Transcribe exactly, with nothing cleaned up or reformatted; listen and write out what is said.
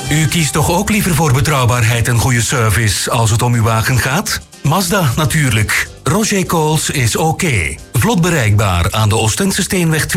U kiest toch ook liever voor betrouwbaarheid en goede service als het om uw wagen gaat? Mazda natuurlijk. Roger Coles is oké. Vlot bereikbaar aan de Oostense Steenweg